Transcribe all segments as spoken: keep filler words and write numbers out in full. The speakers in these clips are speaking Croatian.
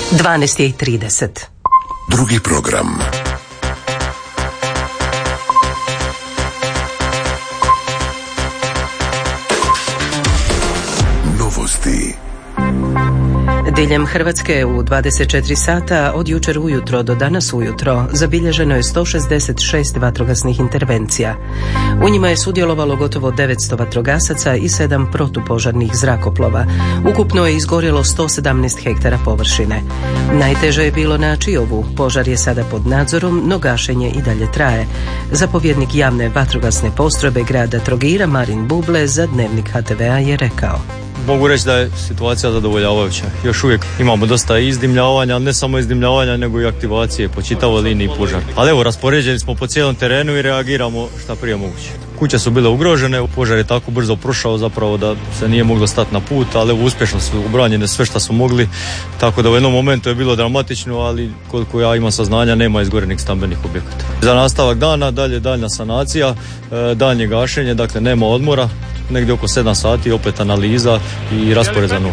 dvanaest i trideset. Drugi program. Novosti. Diljem Hrvatske u dvadeset četiri sata od jučer ujutro do danas ujutro zabilježeno je sto šezdeset šest vatrogasnih intervencija. U njima je sudjelovalo gotovo devetsto vatrogasaca i sedam protupožarnih zrakoplova. Ukupno je izgorjelo sto sedamnaest hektara površine. Najteže je bilo na Čiovu. Požar je sada pod nadzorom, no gašenje i dalje traje. Zapovjednik javne vatrogasne postrojbe grada Trogira Marin Buble za Dnevnik ha te vea je rekao: Mogu reći da je situacija zadovoljavajuća. Još uvijek imamo dosta izdimljavanja, ali ne samo izdimljavanja, nego i aktivacije po čitavoj liniji požara. Ali evo, raspoređeni smo po cijelom terenu i reagiramo šta prije moguće. Kuće su bile ugrožene, požar je tako brzo prošao zapravo da se nije moglo stati na put, ali evo, uspješno su ubranjene sve što su mogli, tako da u jednom momentu je bilo dramatično, ali koliko ja imam saznanja nema izgorenih stambenih objekata. Za nastavak dana dalje daljna sanacija, daljnje gašenje, dakle nema odmora. Negdje oko sedam sati, opet analiza i raspored za noć.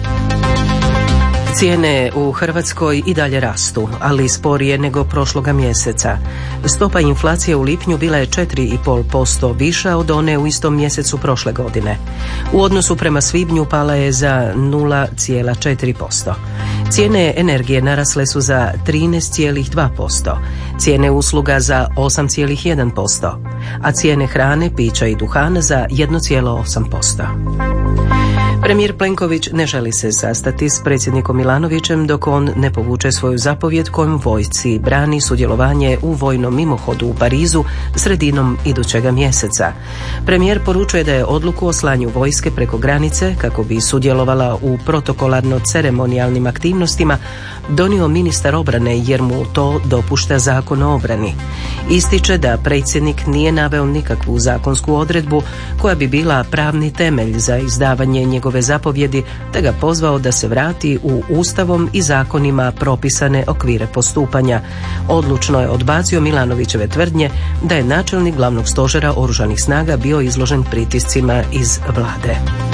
Cijene u Hrvatskoj i dalje rastu, ali sporije nego prošloga mjeseca. Stopa inflacije u lipnju bila je četiri i pol posto viša od one u istom mjesecu prošle godine. U odnosu prema svibnju pala je za nula zarez četiri posto. Cijene energije narasle su za trinaest zarez dva posto, cijene usluga za osam zarez jedan posto, a cijene hrane, pića i duhana za jedan zarez osam posto. Premijer Plenković ne želi se sastati s predsjednikom Milanovićem dok on ne povuče svoju zapovjed kojom vojsci brani sudjelovanje u vojnom mimohodu u Parizu sredinom idućega mjeseca. Premijer poručuje da je odluku o slanju vojske preko granice kako bi sudjelovala u protokolarno-ceremonijalnim aktivnostima donio ministar obrane jer mu to dopušta Zakon o obrani. Ističe da predsjednik nije naveo nikakvu zakonsku odredbu koja bi bila pravni temelj za izdavanje njegove zapovjedi, te ga pozvao da se vrati u Ustavom i zakonima propisane okvire postupanja. Odlučno je odbacio Milanovićeve tvrdnje da je načelnik glavnog stožera oružanih snaga bio izložen pritiscima iz vlade.